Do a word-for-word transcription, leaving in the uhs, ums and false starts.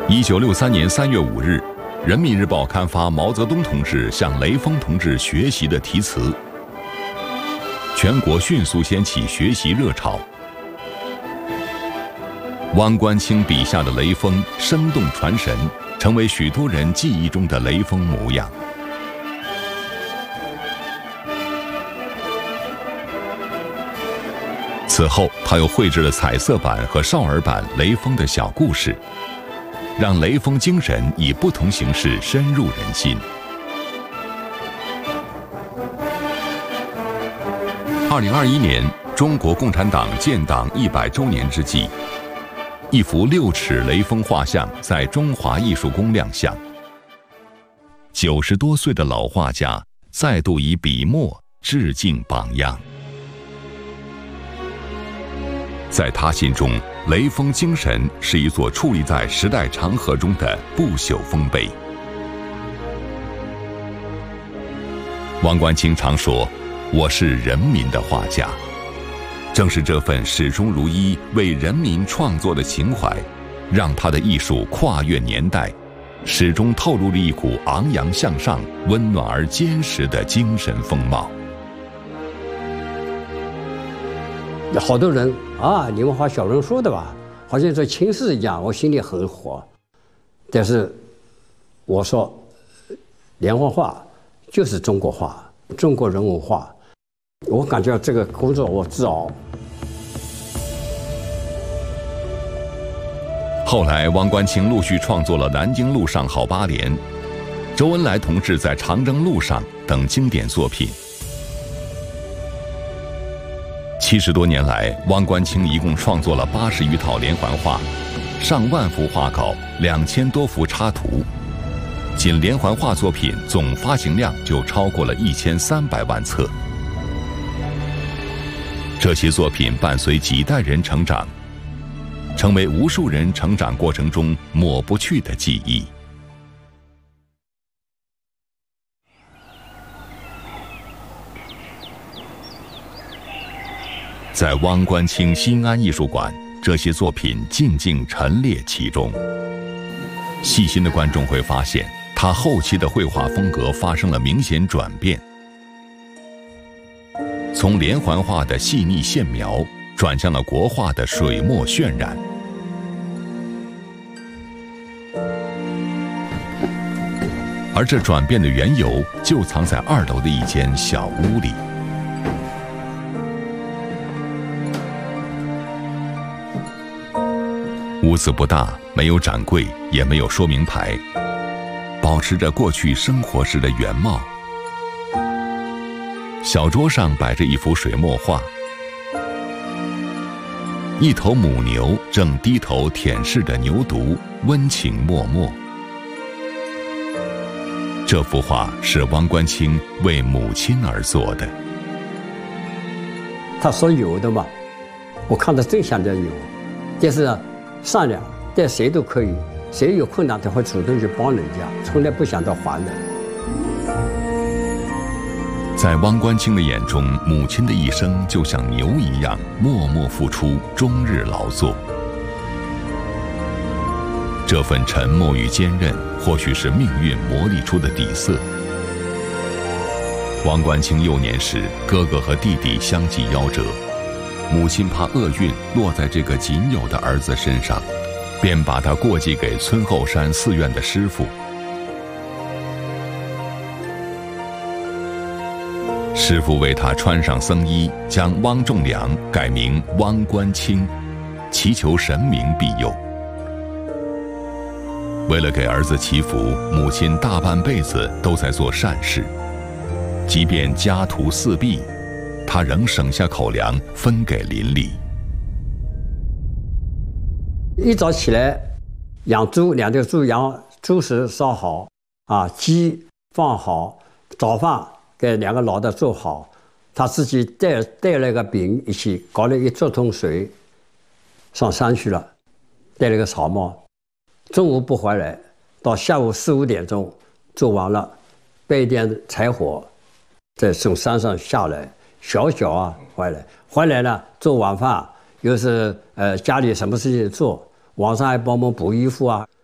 一九六三年三月五日，《人民日报》刊发毛泽东同志向雷锋同志学习的题词，全国迅速掀起学习热潮。汪官清笔下的雷锋生动传神，成为许多人记忆中的雷锋模样。此后，他又绘制了彩色版和少儿版雷锋的小故事，让雷锋精神以不同形式深入人心。二零二一年，中国共产党建党一百周年之际，一幅六尺雷锋画像在中华艺术宫亮相。九十多岁的老画家再度以笔墨致敬榜样。在他心中，雷锋精神是一座矗立在时代长河中的不朽丰碑。汪官清常说：“我是人民的画家。”正是这份始终如一为人民创作的情怀，让他的艺术跨越年代，始终透露了一股昂扬向上、温暖而坚实的精神风貌。 好多人啊，你们画小人书的吧，好像说轻视一样，我心里很火。但是我说，连环画就是中国画，中国人文画。我感觉这个工作我自豪。 后来，汪官清陆续创作了《南京路上好八连》《周恩来同志在长征路上》等经典作品。七十多年来，汪官清一共创作了八十余套连环画，上万幅画稿，两千多幅插图，仅连环画作品总发行量就超过了一千三百万册。这些作品伴随几代人成长，成为无数人成长过程中抹不去的记忆。在汪官清新安艺术馆，这些作品静静陈列其中。细心的观众会发现，他后期的绘画风格发生了明显转变，从连环画的细腻线描，转向了国画的水墨渲染。而这转变的缘由，就藏在二楼的一间小屋里。屋子不大，没有展柜，也没有说明牌，保持着过去生活时的原貌。小桌上摆着一幅水墨画，一头母牛正低头舔舐着牛犊，温情脉脉。这幅画是汪官清为母亲而做的。 他说牛的嘛，我看着最像这牛，但是善良，对谁都可以，谁有困难他会主动去帮人家，从来不想着还的。 在汪官清的眼中，母亲的一生就像牛一样，默默付出，终日劳作。这份沉默与坚韧，或许是命运磨砺出的底色。汪官清幼年时，哥哥和弟弟相继夭折，母亲怕厄运落在这个仅有的儿子身上，便把他过继给村后山寺院的师傅。师傅为他穿上僧衣，将汪仲良改名汪官清，祈求神明庇佑。为了给儿子祈福，母亲大半辈子都在做善事，即便家徒四壁，他仍省下口粮分给邻里。 一早起来，养猪，两头猪养猪食烧好，啊，鸡放好，早饭给两个老的做好，他自己带带了个饼一起搞了一桌桶水，上山去了，带了个草帽。中午不回来，到下午四五点钟做完了，备一点柴火，再从山上下来，小小啊回来，回来了做晚饭，又是呃家里什么事情做，晚上还帮忙补衣服啊。